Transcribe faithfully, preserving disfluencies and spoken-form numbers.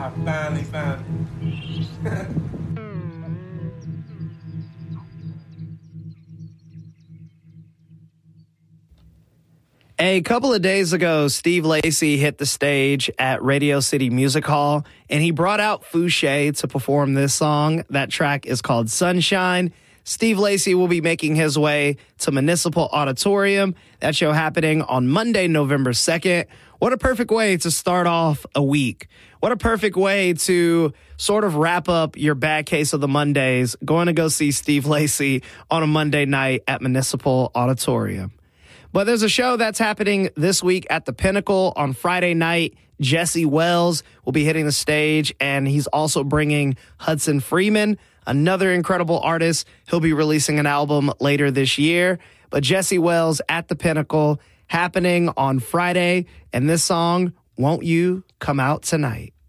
I finally found it. A couple of days ago, Steve Lacy hit the stage at Radio City Music Hall, and he brought out Fouché to perform this song. That track is called Sunshine. Steve Lacy will be making his way to Municipal Auditorium. That show happening on Monday, November second. What a perfect way to start off a week. What a perfect way to sort of wrap up your bad case of the Mondays, going to go see Steve Lacy on a Monday night at Municipal Auditorium. But there's a show that's happening this week at the Pinnacle on Friday night. Jesse Wells will be hitting the stage, and he's also bringing Hudson Freeman, another incredible artist. He'll be releasing an album later this year. But Jesse Wells at the Pinnacle happening on Friday, and this song, Won't You Come Out Tonight?